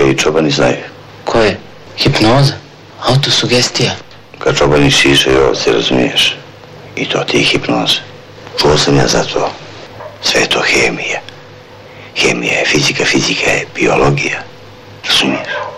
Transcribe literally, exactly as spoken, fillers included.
i čobani znaju. Koje? Hipnoza? Autosugestija? Kad čobani šišaju ovce, razumiješ? I to ti je hipnoza. Čuo sam ja za to. Sve je to hemija. Hemija je fizika, fizika je biologija. Razumiješ?